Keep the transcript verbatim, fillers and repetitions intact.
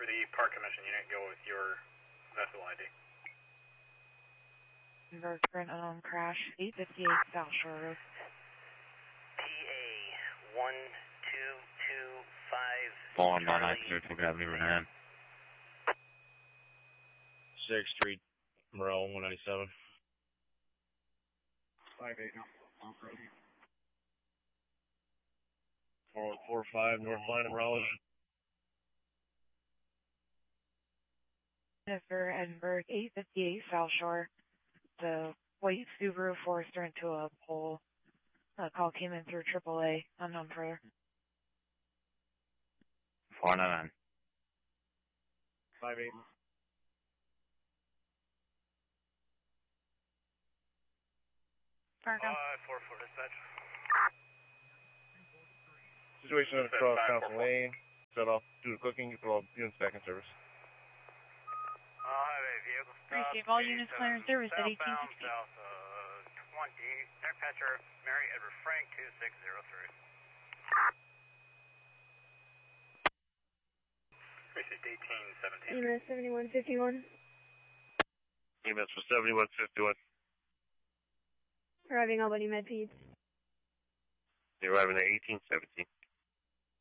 the Park Commission unit, go with your vessel I D. Convert for an unknown crash, eight fifty-eight South Shore Road. T A one two two five. Four nine nine clear to Avenue Ronan. sixth Street, Morel, one ninety-seven. five eight. four one four five, North Line of Morel. Jennifer Edinburgh, eight fifty-eight South Shore. The white Subaru Forester into a pole. A call came in through triple A, unknown further. four nine nine. five eight. Fargo. five four four dispatch. Situation across Council Lane. Set off due to cooking. You put all units back in service. Highway vehicle stop. Appreciate all units clearing service at eighteen sixty. South uh, twenty. Dispatcher Mary Edward Frank two six zero three. Precinct eighteen seventeen. E M S seventy-one fifty-one. E M S for seventy-one fifty-one. Arriving Albany Med Peds. You're arriving at eighteen seventeen.